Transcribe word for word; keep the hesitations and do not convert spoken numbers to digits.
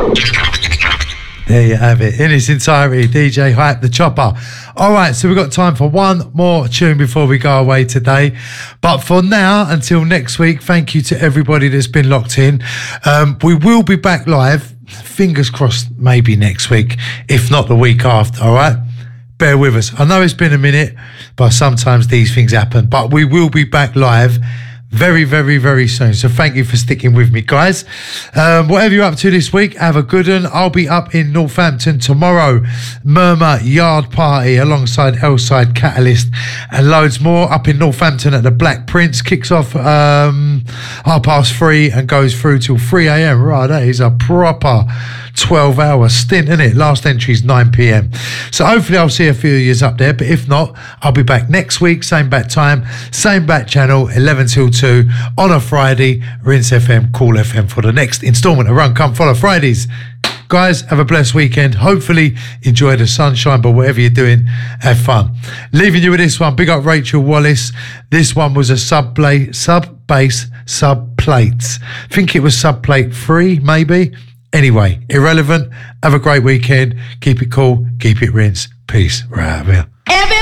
There you have it, in its entirety, D J Hype, the Chopper. All right, so we've got time for one more tune before we go away today. But for now, until next week, thank you to everybody that's been locked in. Um, we will be back live, fingers crossed, maybe next week, if not the week after, all right? Bear with us. I know it's been a minute, but sometimes these things happen. But we will be back live very, very, very soon. So thank you for sticking with me, guys. Um, whatever you're up to this week, have a good one. I'll be up in Northampton tomorrow. Murmur Yard Party alongside Hellside Catalyst and loads more. Up in Northampton at the Black Prince. Kicks off um, half past three and goes through till three a.m. Right, that is a proper twelve hour stint, isn't it? Last entry's nine p.m. So hopefully I'll see a few of yous up there. But if not, I'll be back next week. Same bat time, same bat channel, eleven till two on a Friday. Rinse F M, Cool F M for the next instalment of Run Come Follow Fridays. Guys, have a blessed weekend. Hopefully enjoy the sunshine, but whatever you're doing, have fun. Leaving you with this one. Big up Rachel Wallace. This one was a sub plate, sub bass, sub plates. I think it was sub plate three, maybe. Anyway, irrelevant. Have a great weekend. Keep it cool. Keep it rinse. Peace. Right out here.